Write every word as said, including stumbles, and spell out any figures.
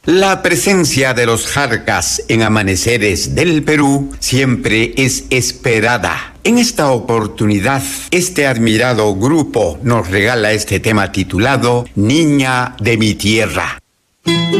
La presencia de los Jarcas en amaneceres del Perú siempre es esperada. En esta oportunidad, este admirado grupo nos regala este tema titulado Niña de mi Tierra.